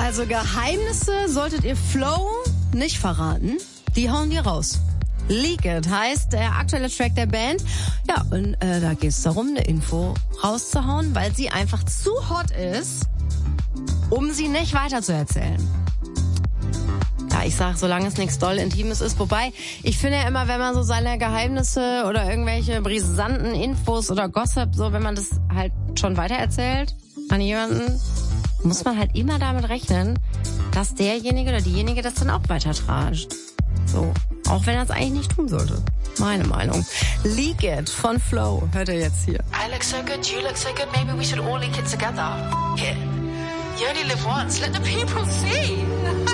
Also Geheimnisse solltet ihr Flow nicht verraten. Die hauen die raus. Leak It heißt der aktuelle Track der Band. Ja, und da geht es darum, eine Info rauszuhauen, weil sie einfach zu hot ist, um sie nicht weiterzuerzählen. Ja, ich sag, solange es nichts doll Intimes ist. Wobei, ich finde ja immer, wenn man so seine Geheimnisse oder irgendwelche brisanten Infos oder Gossip, so, wenn man das halt schon weitererzählt an jemanden, muss man halt immer damit rechnen, dass derjenige oder diejenige das dann auch weitertragen. So, auch wenn er es eigentlich nicht tun sollte. Meine Meinung. Leak It von Flow. Hört ihr jetzt hier. I look so good, you look so good, maybe we should all leak it together. F it. You only live once, let the people see.